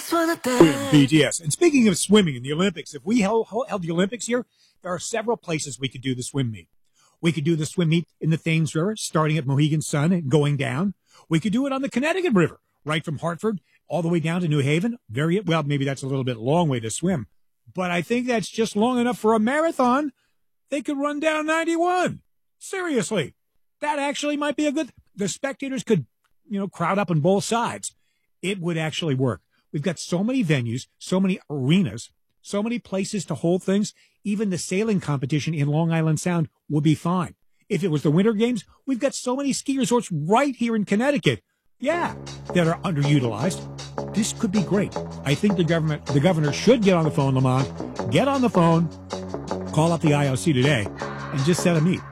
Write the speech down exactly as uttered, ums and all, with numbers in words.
With B T S. And speaking of swimming in the Olympics, if we held, held the Olympics here, there are several places we could do the swim meet. We could do the swim meet in the Thames River, starting at Mohegan Sun and going down. We could do it on the Connecticut River, right from Hartford all the way down to New Haven. Very well, maybe that's a little bit long way to swim, but I think that's just long enough for a marathon. They could run down ninety-one. Seriously, that actually might be a good. The spectators could, you know, crowd up on both sides. It would actually work. We've got so many venues, so many arenas, so many places to hold things. Even the sailing competition in Long Island Sound would be fine. If it was the Winter Games, we've got so many ski resorts right here in Connecticut. Yeah, that are underutilized. This could be great. I think the government, the governor should get on the phone, Lamont. Get on the phone, call up the I O C today, and just set a meet.